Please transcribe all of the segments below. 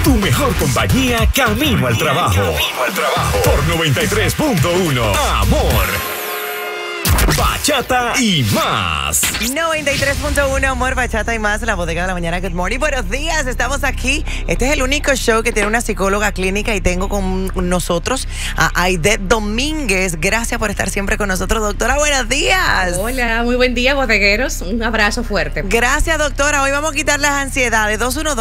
Tu mejor compañía camino al trabajo. Por 93.1. Amor. Bachata y más. 93.1 Amor, Bachata y más, la bodega de la mañana. Good morning, buenos días, estamos aquí. Este es el único show que tiene una psicóloga clínica y tengo con nosotros a Aide Domínguez. Gracias por estar siempre con nosotros, doctora. Buenos días. Hola, muy buen día, bodegueros. Un abrazo fuerte. Gracias, doctora. Hoy vamos a quitar las ansiedades.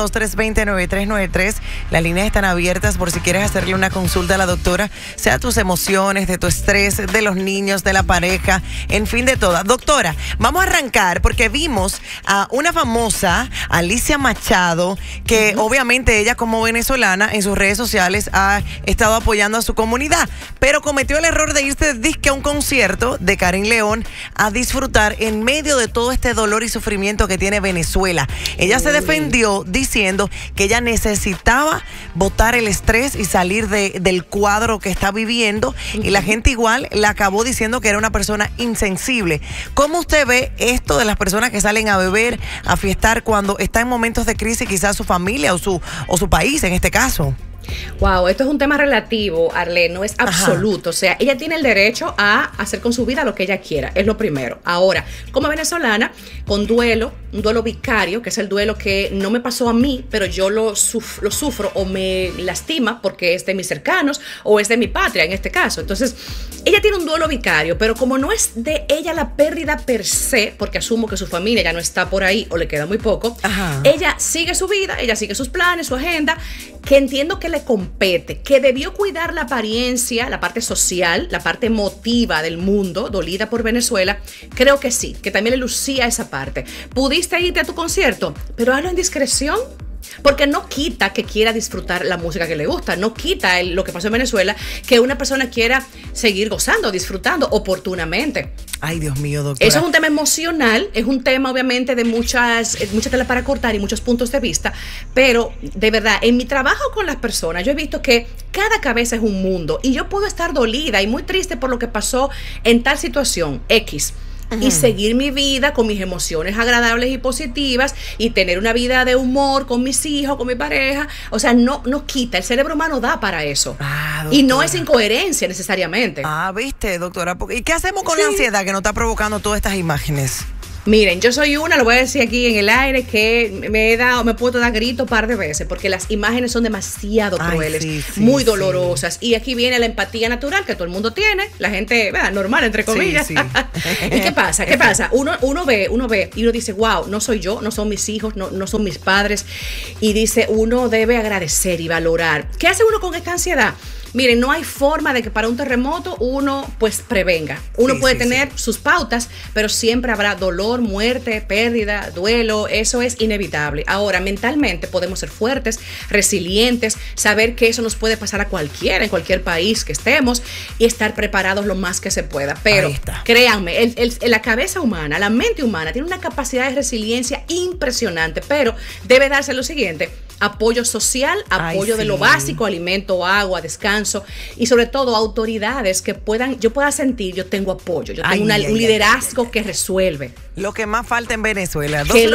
212-320-9393. Las líneas están abiertas por si quieres hacerle una consulta a la doctora, sea tus emociones, de tu estrés, de los niños, de la pareja, en fin, de todas. Doctora, vamos a arrancar porque vimos a una famosa, Alicia Machado, que obviamente ella como venezolana en sus redes sociales ha estado apoyando a su comunidad, pero cometió el error de irse disque a un concierto de Karin León a disfrutar en medio de todo este dolor y sufrimiento que tiene Venezuela. Ella se defendió diciendo que ella necesitaba botar el estrés y salir del cuadro que está viviendo, y la gente igual la acabó diciendo que era una persona insensible. ¿Cómo usted ve esto de las personas que salen a beber, a fiestar cuando está en momentos de crisis, quizás su familia o su país en este caso? Wow, esto es un tema relativo, Arlene, no es absoluto. O sea, ella tiene el derecho a hacer con su vida lo que ella quiera, es lo primero. Ahora, como venezolana, con duelo, un duelo vicario, que es el duelo que no me pasó a mí, pero yo lo sufro o me lastima porque es de mis cercanos o es de mi patria en este caso. Entonces, ella tiene un duelo vicario, pero como no es de ella la pérdida per se, porque asumo que su familia ya no está por ahí o le queda muy poco, ella sigue su vida, ella sigue sus planes, su agenda, que entiendo que le compete, que debió cuidar la apariencia, la parte social, la parte emotiva del mundo, dolida por Venezuela. Creo que sí, que también le lucía esa parte. ¿Pudiste irte a tu concierto? Pero hazlo en discreción. Porque no quita que quiera disfrutar la música que le gusta, no quita lo que pasó en Venezuela, que una persona quiera seguir gozando, disfrutando oportunamente. Ay, Dios mío, doctora. Eso es un tema emocional, es un tema obviamente de muchas telas para cortar y muchos puntos de vista, pero de verdad, en mi trabajo con las personas, yo he visto que cada cabeza es un mundo y yo puedo estar dolida y muy triste por lo que pasó en tal situación X. Y seguir mi vida con mis emociones agradables y positivas y tener una vida de humor con mis hijos, con mi pareja. O sea, no quita, el cerebro humano da para eso. Y no es incoherencia necesariamente. Viste, doctora. ¿Y qué hacemos con la ansiedad que nos está provocando todas estas imágenes? Miren, yo soy lo voy a decir aquí en el aire, que me puedo dar grito un par de veces porque las imágenes son demasiado crueles, muy dolorosas. Y aquí viene la empatía natural que todo el mundo tiene, la gente, normal, entre comillas. ¿Y qué pasa? Uno ve y uno dice, wow, no soy yo, no son mis hijos, no son mis padres. Y dice, uno debe agradecer y valorar. ¿Qué hace uno con esta ansiedad? Miren, no hay forma de que para un terremoto uno pues prevenga. Uno puede tener sus pautas, pero siempre habrá dolor, muerte, pérdida, duelo. Eso es inevitable. Ahora, mentalmente podemos ser fuertes, resilientes, saber que eso nos puede pasar a cualquiera, en cualquier país que estemos, y estar preparados lo más que se pueda. Pero créanme, la cabeza humana, la mente humana tiene una capacidad de resiliencia impresionante, pero debe darse lo siguiente: apoyo social, apoyo de lo básico, alimento, agua, descanso, y sobre todo autoridades que yo pueda sentir, yo tengo apoyo, yo tengo un liderazgo que resuelve. Lo que más falta en Venezuela. Sí,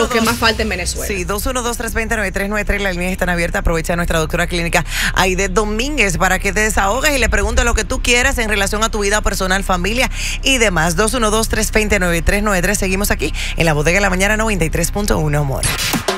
212-320-9393, las líneas están abiertas. Aprovecha a nuestra doctora clínica Aide Domínguez para que te desahogues y le preguntes lo que tú quieras en relación a tu vida personal, familia y demás. 212-320-9393. Seguimos aquí en la bodega de la mañana 93.1 Amor.